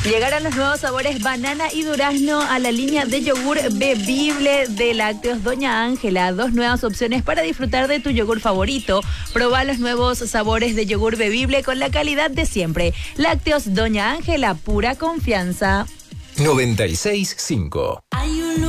Llegaron los nuevos sabores banana y durazno a la línea de yogur bebible de Lácteos Doña Ángela. 2 nuevas opciones para disfrutar de tu yogur favorito. Proba los nuevos sabores de yogur bebible con la calidad de siempre. Lácteos Doña Ángela, pura confianza. 96.5